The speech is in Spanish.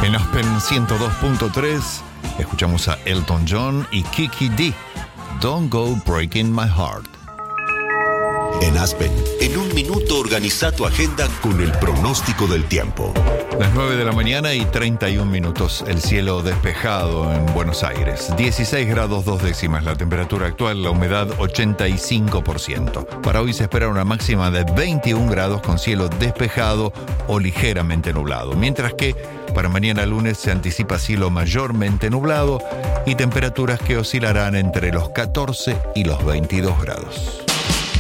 En Aspen 102.3 escuchamos a Elton John y Kiki D. Don't Go Breaking My Heart. En Aspen, en un minuto organiza tu agenda con el pronóstico del tiempo. Las 9 de la mañana y 31 minutos. El cielo despejado en Buenos Aires. 16 grados 2 décimas la temperatura actual, la humedad 85%. Para hoy se espera una máxima de 21 grados con cielo despejado o ligeramente nublado. Mientras que para mañana lunes se anticipa cielo mayormente nublado y temperaturas que oscilarán entre los 14 y los 22 grados.